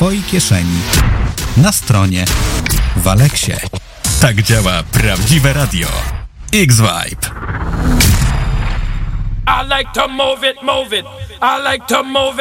Twojej kieszeni. Na stronie w Aleksie. Tak działa prawdziwe radio. X-Vibe. I like to move it, move it. I like to move